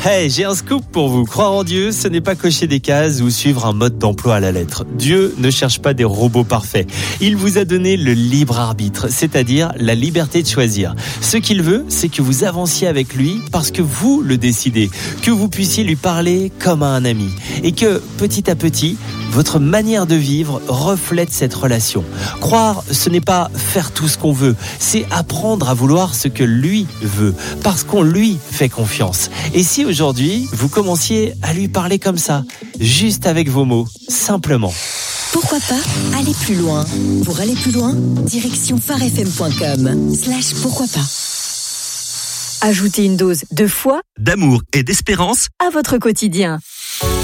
Hey, j'ai un scoop pour vous. Croire en Dieu, ce n'est pas cocher des cases ou suivre un mode d'emploi à la lettre. Dieu ne cherche pas des robots parfaits. Il vous a donné le libre arbitre, c'est-à-dire la liberté de choisir. Ce qu'il veut, c'est que vous avanciez avec lui parce que vous le décidez, que vous puissiez lui parler comme à un ami et que, petit à petit, votre manière de vivre reflète cette relation. Croire, ce n'est pas faire tout ce qu'on veut, c'est apprendre à vouloir ce que lui veut, parce qu'on lui fait confiance. Et si aujourd'hui, vous commenciez à lui parler comme ça, juste avec vos mots, simplement. Pourquoi pas aller plus loin? Pour aller plus loin, direction farfm.com/pourquoi pas. Ajoutez une dose de foi, d'amour et d'espérance à votre quotidien.